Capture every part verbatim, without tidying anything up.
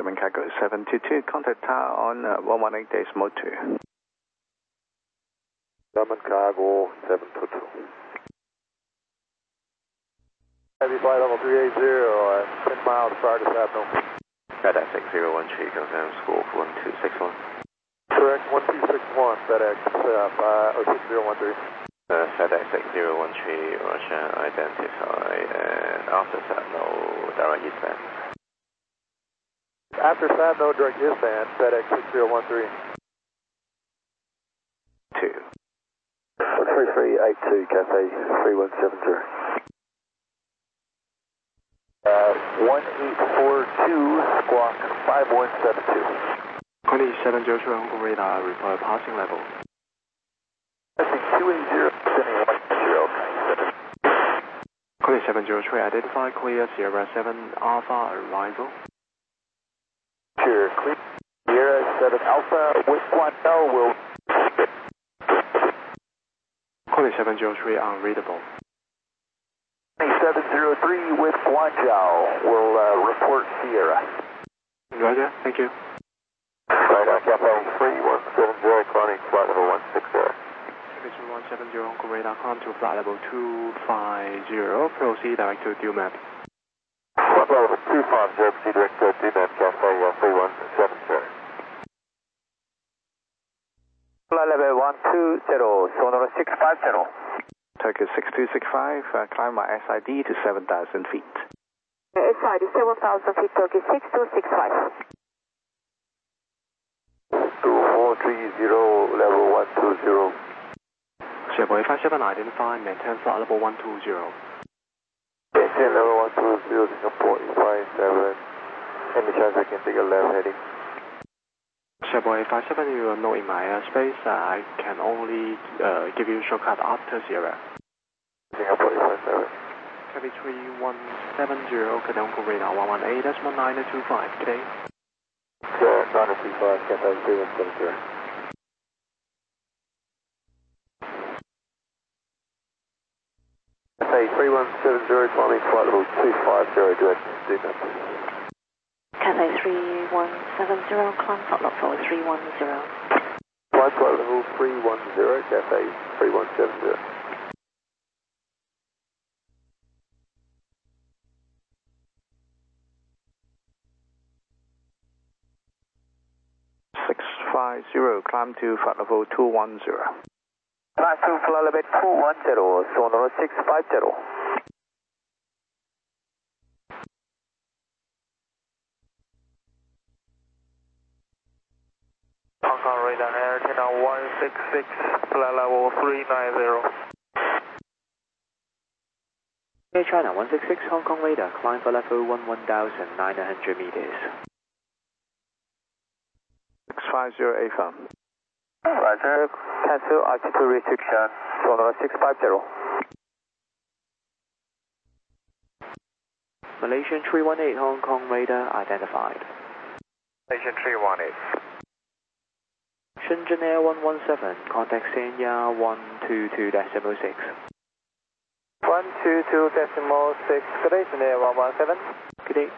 German Cargo seven two two, contact tower on uh, one one eight decimal two. German Cargo seven two two. Heavy flight level three eighty, uh, ten miles prior to Sabno. FedEx six zero one three, confirm score one two six one. Correct, one two six one, FedEx uh, five, oh, six zero one three. Uh, FedEx six zero one three, Russia identified, and after Sabno, direct eastbound. After Sabno, direct eastbound, FedEx six zero one three. two. three three eight two, Cathay three one seven zero. Uh, one eight four two, squawk five one seven two. Contact seven zero two, Hong Kong radar, report passing level. Passing two eight zero, sending one zero. Contact seven zero three, identify clear Sierra seven Alpha arrival. Sure, clear Sierra seven Alpha with Guangzhou will. Contact seven zero three, unreadable. seven zero three with Guangzhou will uh, report Sierra. Roger, thank you. Right on, Cathay three one seven zero, climbing flight level one six zero. three one seven zero, Hong Kong radar, climb to flight level two five zero, proceed direct to due map. Flight level two five zero, proceed direct to due map, Cathay uh, three one seven zero. Flight level one two zero, Sonora six five zero. Tokyo six two six five, uh, climb my S I D to seven thousand feet. S I D seven thousand feet, Tokyo six two six five. two four three zero, level one two zero. Sierra five seven, identify, maintain flight level one two zero. Maintain level one two zero, Singapore five seven. Any chance I can take a left heading? Sierra five seven, you are not in my airspace. Uh, I can only uh, give you shortcut after Sierra. Singapore five seven. Copy three one seven zero, Hong Kong radar one one eight decimal nine two five, good day. Sir, nine two five, Cathay three one seven zero. Cathay three one seven zero, climbing flight level two five zero, direct to due map. Cathay three one seven zero, climb flight level three one zero. Climb flight level three one zero, Cathay three one seven zero. six five zero, climb to flight level two one zero. Climb to flight level two one zero, Sonora six five zero. Hong Kong radar air channel one six six, flight level three nine zero. Air China one six six, Hong Kong radar, climb for level one one thousand nine hundred meters. six five zero, A firm. Roger, cancel altitude restriction, Sonora six five zero. Malaysian three one eight, Hong Kong radar identified. Malaysian three one eight. Shenzhen Air one one seven, contact Sanya one two two decimal six. one two two decimal six, good day, Shenzhen Air one one seven. Good day.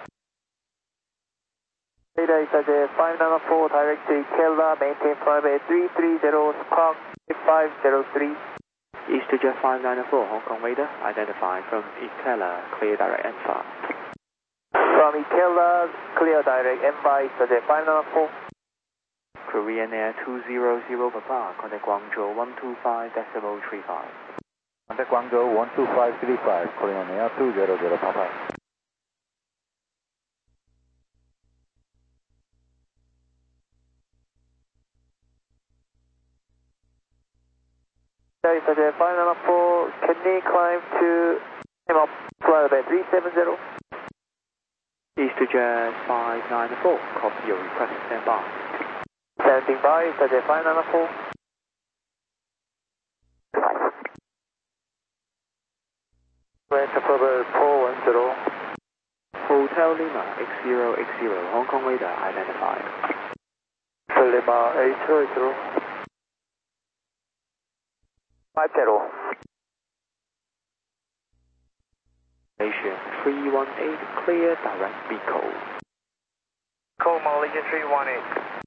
Radar is five nine four, direct to Ikela, maintain flight level three three zero, squawk five zero three. EasterJet five nine four, Hong Kong radar identified from Ikela, clear direct and far. From Ikela, clear direct, M by EasterJet five nine four. Korean Air two zero zero Papa, contact Guangzhou one two five decimal three five. Contact Guangzhou one two five three five, Korean Air two zero zero Papa. EasterJet five nine four, can you climb to flight level three seven zero? EasterJet five nine four, copy your request, stand by. Standing by, EasterJet five nine four. Range approval four one zero. Hotel Lima X zero X zero, Hong Kong radar identified. Lima eight zero zero. five zero. Malaysia three one eight, clear direct Bico. Call Malaysia three one eight.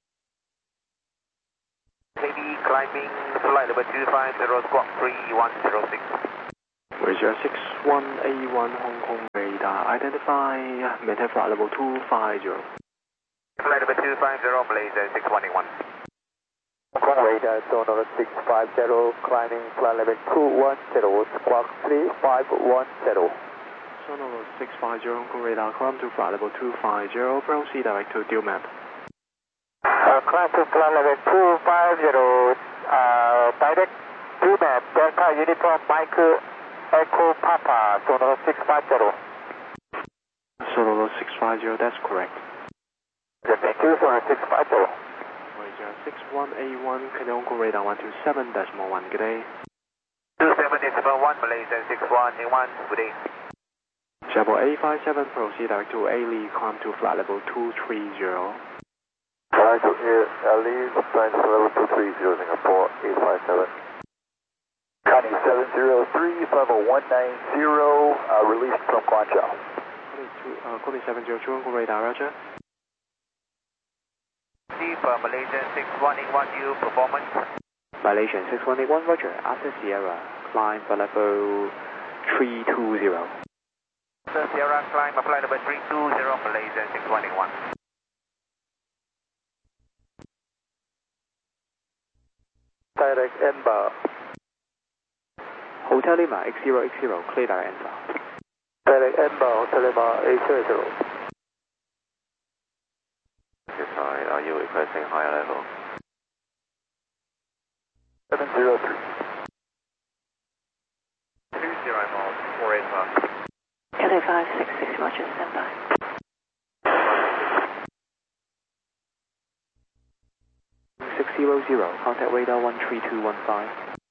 Heavy climbing flight number two five zero, squawk three one zero six. Where's your six one A one Hong Kong radar? Identify, maintain flight level two five zero. Flight number two five zero, Malaysia six one eight one. Hong Kong radar, Sonora six five zero, climbing flight level two one zero, squawk three five one zero. Sonora six five zero Hong Kong radar, climb to flight level two five zero, proceed direct to Deal Map. Uh, climb to flight level two five zero, uh, direct Deal Map, Delta Uniform Michael Echo Papa, Sonora six five zero. Sonora six five zero, that's correct. Thank you, Sonora six five zero. Where's your six one A one, Canadian Hong Kong radar one two seven decimal one, good day. two seven decimal one, Malaysia six one eight one, good day. Chapel A five seven, proceed direct to A Lee, climb to flight level two three zero. Flight to A Lee, flight to level two three zero, Singapore eight five seven. County seven zero three, level one nine zero, uh, released from Guangzhou. Cody seven zero two Hong Kong radar, roger. For Malaysia six one eight one, you performance. Malaysian six one eight one, roger. After Sierra, climb for level three two zero. After Sierra, climb flight number three two zero, Malaysia six one eight one. Direct N-bar. Hotel Lima, X zero X zero, clear direct N-bar. Direct N-bar, Hotel Lima, eight zero zero. Sorry, are you requesting higher level? seven zero three. two zero miles, four eight five. Cathay five six six, roger, stand by. six zero zero, contact radar one three two one five.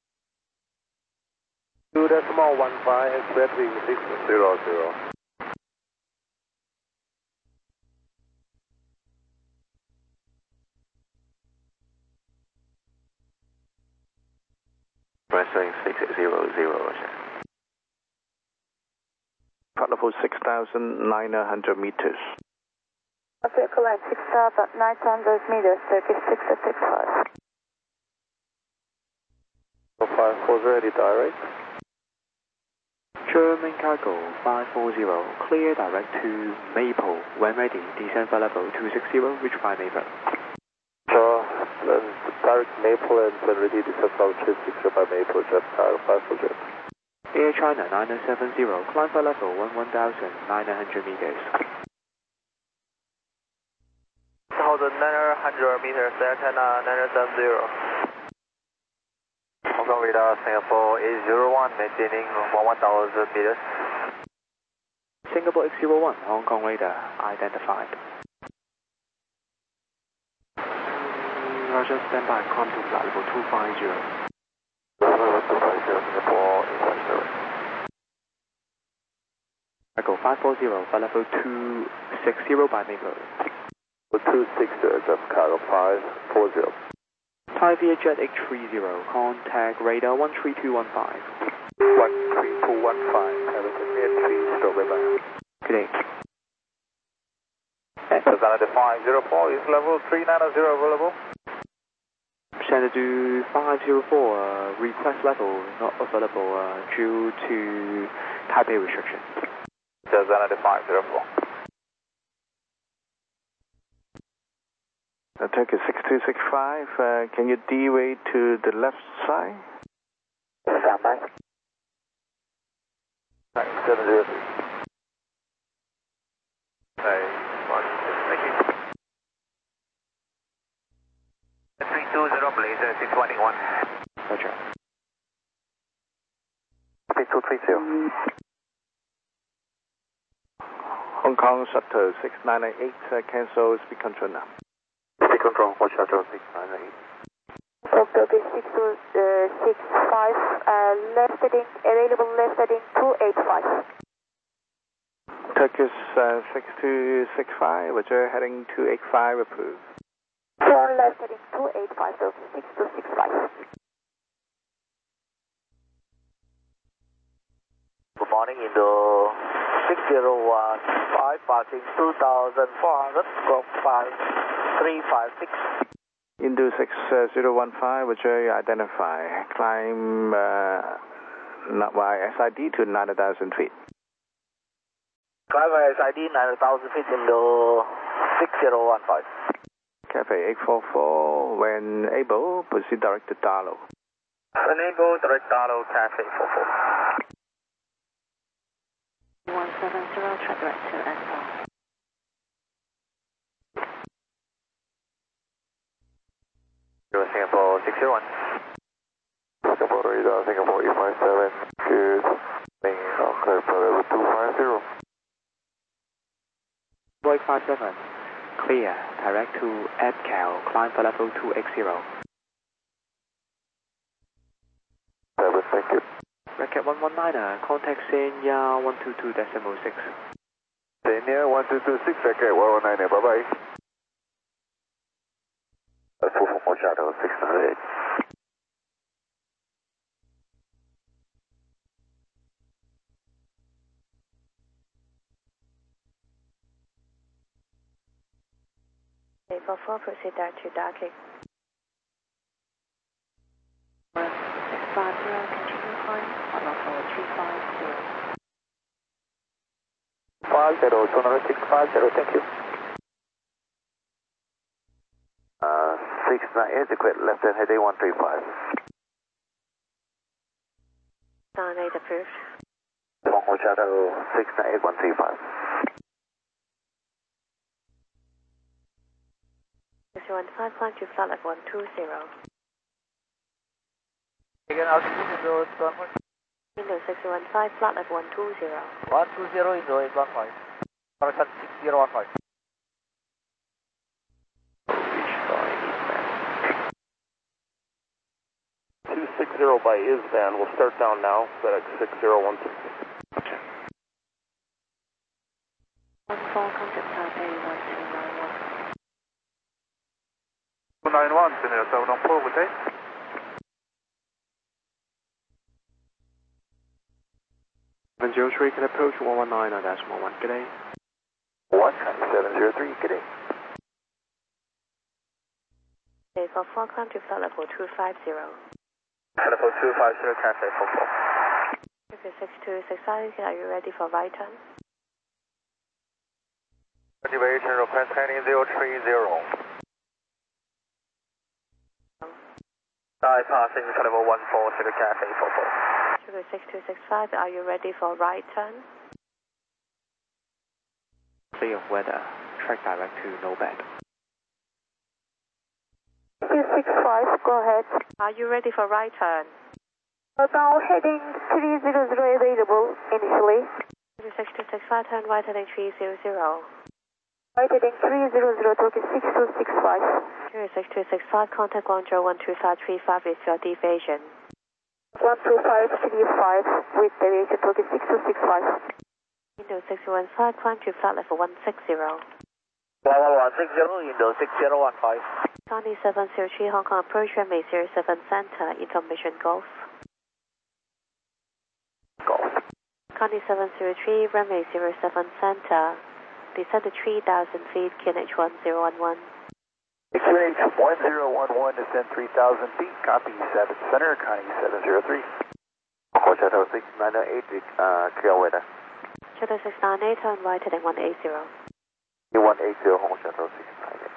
two decimal one five, battery six zero zero. Wrestling six zero zero, roger. Flight level six thousand nine hundred meters. Vehicle at six thousand nine hundred meters, Turkish six six five. five four zero, direct. German cargo five four zero, clear direct to Maple. When ready, descend for level two six zero, reach by Maple. So, then direct Maple and then ready to set out two six zero by Maple, just cargo five four zero. Air China nine seven zero, climb for level one one thousand nine hundred meters. one thousand nine hundred meters, Air China nine seven zero. Hong Kong radar, Singapore eight zero one, maintaining one thousand meters. Singapore X zero one, Hong Kong radar, identified. Roger, stand by, climb to flight level two five zero. two five zero, Singapore eight five zero. Echo five four zero, flight level two six zero by Maple. two six zero, just cargo five four zero. Thai Vietjet H three zero, contact radar one three two one five. one three two one five, Hamilton Air three zero, bye-bye. Good day. Representative five zero four, is level three nine zero available? Send it to five zero four, uh, request level not available uh, due to Taipei restriction. Representative five zero four. Uh, Turkey six two six five, uh, can you D-way to the left side? Stand by. seven zero three. Thank you. three two zero, Malaysia six one eight one. Roger. three two three zero. Hong Kong Shuttle six nine eight, uh, cancel speed control now. Speed control, watch out on six nine eight. October six two six five, uh, left heading, available left heading two eight five. Turkish uh, six two six five, Roger, heading two eight five, approved. Turn left heading two eight five, so six two six five. Good morning, Indo six zero one five, passing two thousand four hundred, squawk five three five six. Into six zero one five, would you identify? Climb uh, not by S I D to nine thousand feet. Climb by S I D nine thousand feet into six zero one five. Cafe eight four four, when able, proceed direct to Darlow. When able, direct Darlow, Cafe eight four four. one seven zero, track direct to N four. Singapore six zero one. Singapore radar, Singapore eight five seven, good. Being on clear for level two five zero. Boy five seven, clear, direct to Edcal, climb for level two X zero. seven, thank you. Racket one one niner, contact Senya one two two decimal six. Senya one two two six, Racket one one niner, bye bye. That's four four four Shadow six nine eight. eight four four, proceed direct to Darking. six five zero, continue climb, flight level three five zero. five zero, two six five zero, thank you. Uh, six nine eight, equate left hand heading one three five. nine eight approved. Four Shadow six nine eight one three five. six one five, climb to flight level one two zero. Again, altitude is one one. Window six one five, flight level one two zero. one two zero is eight one five. Correction six zero one five. two six zero by Isvan, we'll start down now, FedEx six zero one six. one four, contact Taipei one two nine one. two nine one, Senior seven one four, good day. seven zero three, can approach one one niner, that's one one, good day. one seven zero three, good day. eight four four, climb to flight level two five zero. Level two five zero, Cafe four four. six two six five, are you ready for right turn? Activation, request heading zero three zero. Sky passing level one four zero, Cafe four four. six two six five, are you ready for right turn? Clear of weather, track direct to Nobad. two six five, go ahead. Are you ready for right turn? Now heading three zero zero available initially. six two six five, turn right heading three zero zero. Right heading three zero zero, talking six two six five. six two six five, contact Guangzhou one two five three five with your deviation. one two five three five with deviation, talking six two six five. Window six one five, climb to flight level one six zero. one one one six zero, Window six zero one five. County seven zero three, Hong Kong approach, runway zero seven center, information Golf. Golf. County seven zero three, runway zero seven center, descend to three thousand feet, Q N H one zero one one. Q N H one zero one one, descend three thousand feet, copy seven center, Connie seven zero three. Hotel six nine eight, uh, clear weather. Shuttle six nine eight, turn right heading one eight zero. one eight zero, Hotel six nine eight.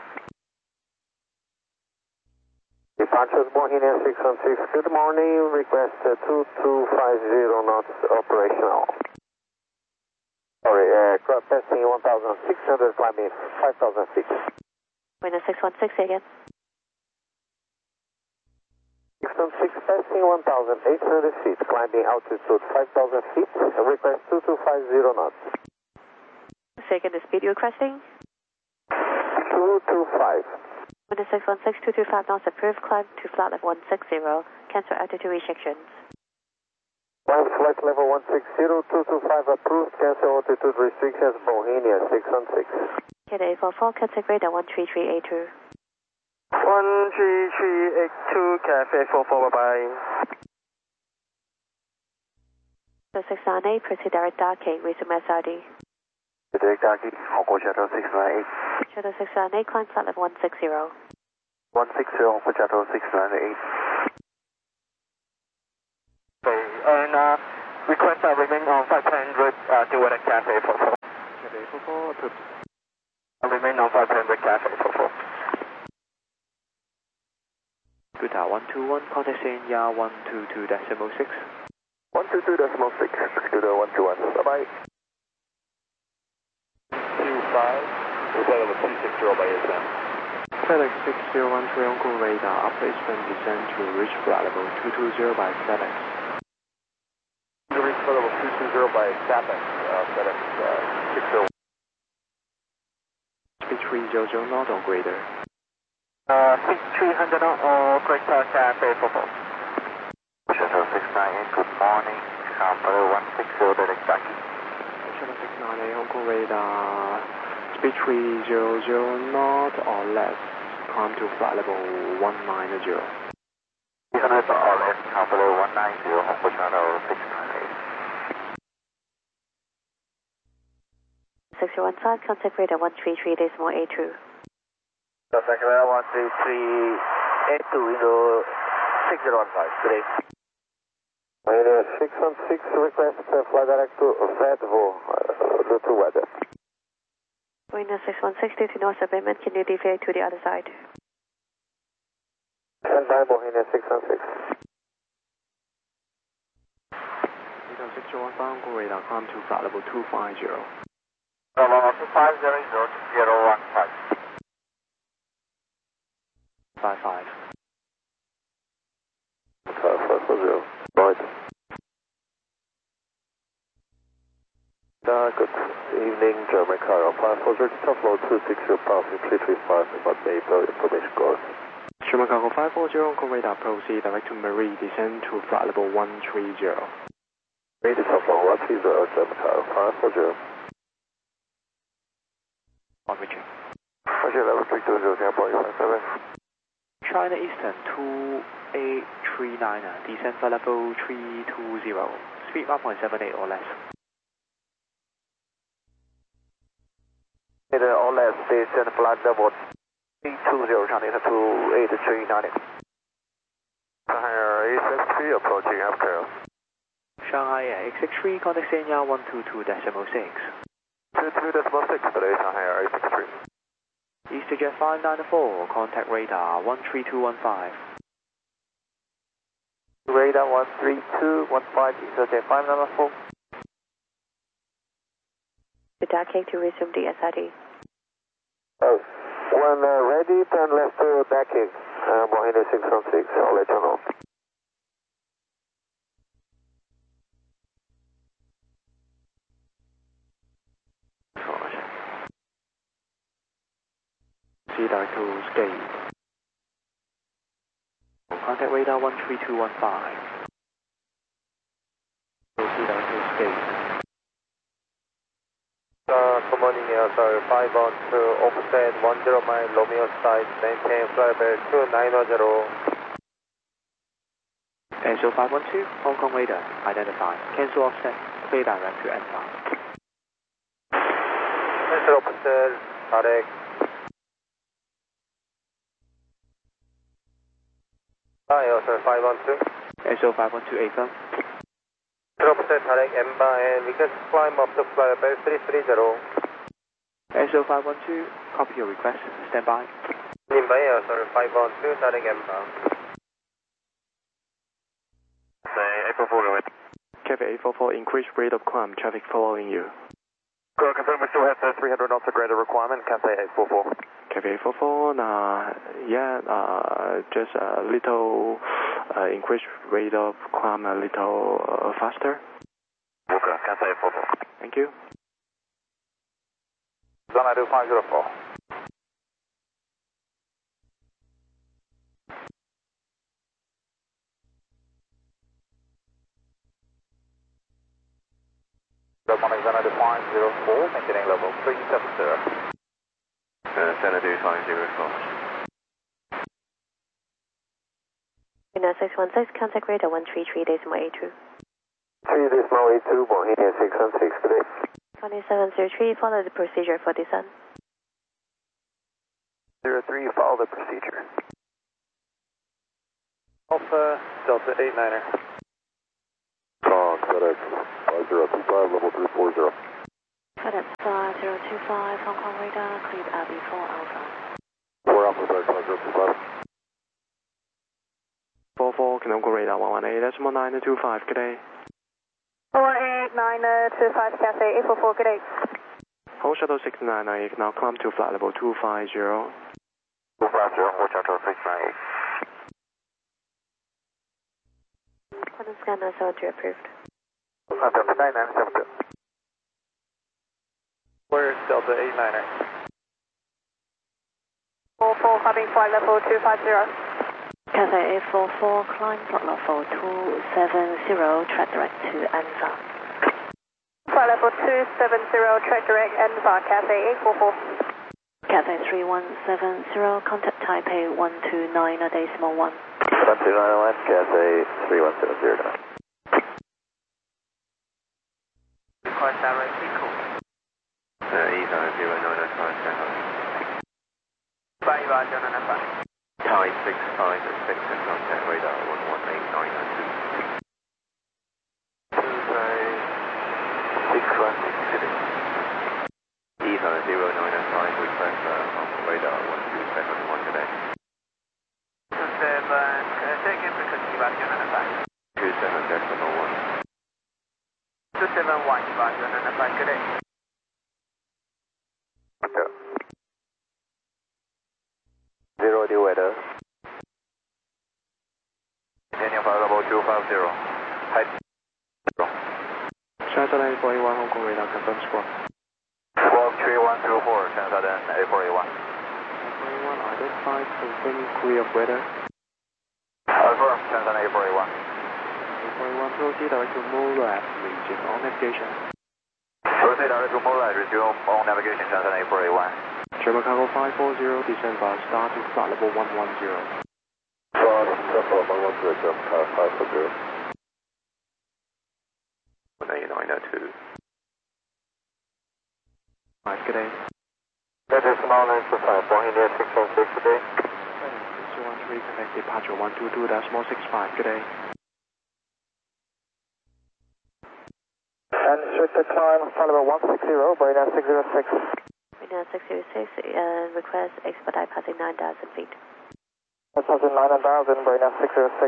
Departures Bohemia six one six, good morning, request uh, two two five zero knots operational. Sorry, uh, crowd testing one thousand six hundred, climbing five thousand feet. Window six one six again. six one six passing one thousand eight hundred feet, climbing altitude five thousand feet, request two two five zero knots. Second, the speed you're requesting? two two five. Window six one six, two two five knots approved, climb to flight level one six zero, cancel altitude restrictions. Climb flight level one six zero, two two five approved, cancel altitude restrictions, Bohemia six one six. K D eight four four, contact radar one three three eight two. one three three eight two, Cafe four four, bye-bye. So six nine eight, proceed direct Darking, resume S R D. Direct Taki, Hong Kong Shuttle six nine eight. Shuttle six nine eight, climb flight level one six zero. one six zero, Hong Kong Shuttle six nine eight. Okay, and uh, request uh, remain on five hundred uh, to Weather Cafe four four. Cafe four four, approved. Uh, remain on five hundred Cafe four four. Scooter one two one, contact Senya one two two decimal six. one two two decimal six, Scooter one two one, bye-bye. two five, hotel level two six zero by S M. FedEx six zero one three on call radar, upplacement descend to reach flight level two two zero by FedEx. To reach flight level two two zero by FedEx, uh, FedEx uh, six zero one. Speed three zero zero knot or greater. Uh, six three hundred knot or greater Cafe four four. Shuttle six nine eight, good morning. Sample one six zero, Direct Taki. Shuttle six nine eight on call radar, speed three zero zero knot or less, climb to flight level one nine zero. three hundred or less, Sample one nine zero, Hong Kong Shuttle six nine eight. six zero one five, contact radar one three three decimal eight two. Contact radar one three three eight two into six zero one five, good day. Minus six one six, request uh, fly direct to Fedvo, uh, due to weather. Windows six one six, due to no abatement, can you deviate to the other side? Stand by, Bohemia six one six. Windows six zero one five on call radar, climb to flight level two five zero. Level two five zero zero one five. five five. five four zero, right. Uh, good evening, German car five four zero, top load two six zero, passing three three five, about April information course. German cargo five four zero on call radar, proceed direct to Marie, descend to flight level one three zero. Marie, top load one three zero, German car five four zero. On reaching. Roger, level three two zero, Singapore five seven. China Eastern two eight three nine, descend flight level three two zero, speed one point seven eight or less. It uh, all less descend flight level three two zero, China Eastern two eight three nine. Shanghai A six three approaching after. Shanghai A six three, contact Senya one two two decimal six. two two decimal six, today Shanghai A six three. EasterJet five nine four, contact radar one three two one five. Radar one three two one five, EasterJet five nine four. The decking to resume the S I D. Oh, when uh, ready, turn left to decking. Uh, Bohemia six one six, I'll let you know. See direct to Skate. Contact radar one three two one five. See direct to Skate. Uh, good morning, uh, sir. five on two, offset one zero mile, Romeo side, maintain flight level two nine zero. A S O five one two, Hong Kong radar, identified. Cancel offset, clear direct to Alpha. Cancel offset, direct. Hi, uh, sir, five one two. A S O five one two, A firm. Offset, direct, Emba, and we can climb up to flight level three three zero. A S O five one two, copy your request, stand by. Emba, uh, sir, five one two, direct, Emba. Say, eight four four, go ahead. Cathay eight four four, increased rate of climb, traffic following you. Go confirm we still have the three hundred knots of greater requirement, Cathay eight four four. Cathay eight four four, uh, yeah, uh, just a little uh, increased rate of climb, a little uh, faster. Okay, Cathay eight four four. Thank you. Zona two five zero four. Good morning, Zona two five zero four, maintaining level three seven zero. Uh, Zona two five zero four. Windows six one six, contact radar one three three decimal eight two. three decimal eight two, Bohemia six one six, good day. twenty-seven zero three, follow the procedure for descent. zero three, follow the procedure. Alpha Delta eight niner. Kong, FedEx five zero two five, level three four zero. FedEx five zero two five, Hong Kong radar, cleared L B four Alpha. four Alpha, FedEx five zero two five. four four, can Hong Kong radar one one eight, decimal nine two five, good day. one eight nine two five, Cathay eight four four, good day. Hold shuttle six nine eight, now climb to flight level two five zero. two five zero, hold shuttle six nine eight. Quantum scan nine seven two approved. Delta nine nine seven two. Where's Delta eight niner? four four, climbing flight level two five zero. Cathay eight four four, climb flight level two seven zero, track direct to ANZA. Flight level two seven zero, track direct ANZA, Cathay eight four four. Cathay three one seven zero, contact Taipei one two nine decimal one. one two nine one, Cathay three one seven zero. Request direct equal. Uh, Ethan zero nine nine five, Shanghai. Bye, bye, John and Alpha. Thai six five six, contact radar one one eight nine nine two. six one six zero. Ethan zero nine nine five, request uh, on radar one two seven one today. two seven, can I take in frequency back, John and Alpha? two seven decimal one. two seven one, back, John and Alpha, good day. Zero, the weather. Daniel flight level two five zero. Height zero. Shuttle eight four eight one, Hong Kong radar, confirm squawk. Squawk three one two four, Shenzhen eight four eight one. eight four eight one, identify, confirm clear of weather. Confirm, Shenzhen eight four eight one. eight four eight one, proceed direct to Morat region on navigation. Proceed direct to Molat, resume on navigation, Shenzhen eight four eight one. German cargo five four zero, descend by star to flight level one one zero. Flight level one one zero, German car five four zero. one eight nine two. Five, good day. That is small nine two five, Boeing India six one six, good day. six one three, connect departure one two two, decimal six five, good day. And restricted climb, flight level one six zero, Boeing six zero six. Radar six zero six, and request expedite passing nine thousand feet. Passing nine thousand, Boeing six zero six.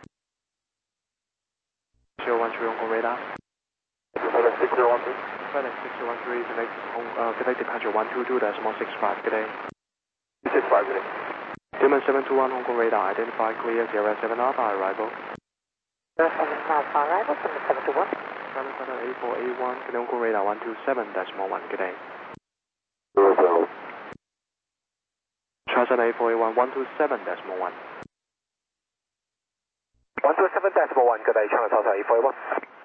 zero one three, Hong Kong radar. FedEx six zero one three. FedEx six zero one three, connect, Hong, uh, connect departure one two two, decimal six five, good day. six five, good day. Tillman seven two one, Hong Kong radar, identify clear zero seven Alpha arrival. zero seven Alpha arrival from the seven two one. seven seven eight four eight one, Hong Kong radar one two seven, decimal one, good day. zero zero. Charles eight four eight one, one two seven, decimal one. one two seven, decimal one, good day, China Tower eight four eight one.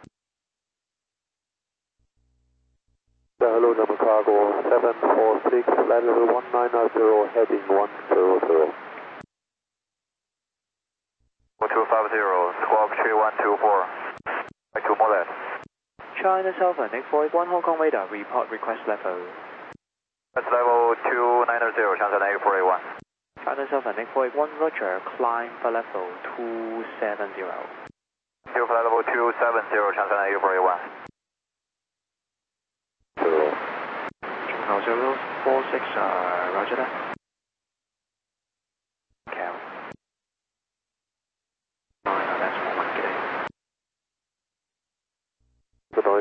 Hello, number cargo seven four six, land level one nine zero, heading one zero zero. two five zero, squawk three one two four. Back to Molat. China Southern eight four eight one, Hong Kong radar, report request level. That's level two nine zero, Shenzhen eight four eight one. China Southern eight four eight one, Roger, climb for level two seven zero. Two flight level two seven zero, Shenzhen eight four eight one. Zero. Chengkou zero four six, uh, roger that. Cal. Nine, uh, that's one, good day. Good night.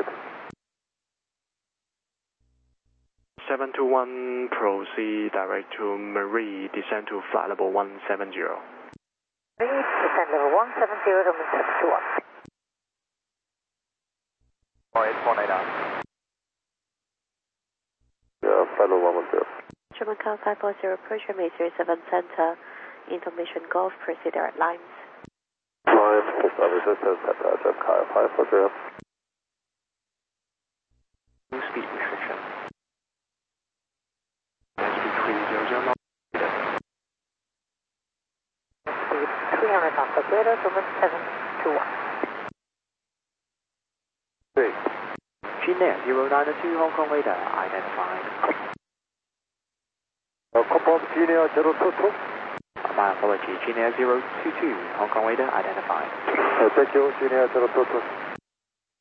seven two one, proceed direct to Marie, descend to flight level one seven zero. Descend level one seven zero, Roman seven two one. Oh, eight four nine nine. Yeah, flight level one one zero. German car five four zero, approach May zero seven center, information Golf, proceed direct lines. Climb, six resistance, German car five four zero. Speed restriction. Speed three zero zero knots. Speed three hundred knots per radar, Roman seven two one. Three. G Junior zero nine two Hong Kong radar identified. Uh, confirm Junior zero two two. Uh, my apology, Junior zero two two Hong Kong radar identified. Uh, thank you, Junior zero two two.